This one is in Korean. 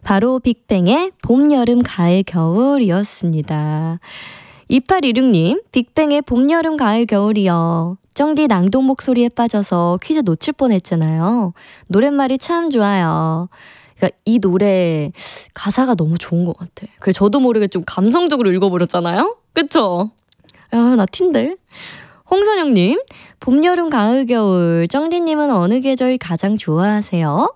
바로 빅뱅의 봄, 여름, 가을, 겨울이었습니다. 2816님, 빅뱅의 봄, 여름, 가을, 겨울이요. 쩡디 낭독 목소리에 빠져서 퀴즈 놓칠 뻔했잖아요. 노랫말이 참 좋아요. 그러니까 이 노래 가사가 너무 좋은 것 같아. 그래서 저도 모르게 좀 감성적으로 읽어버렸잖아요. 그쵸? 나 틴데. 홍선영님, 봄, 여름, 가을, 겨울. 쩡디님은 어느 계절 가장 좋아하세요?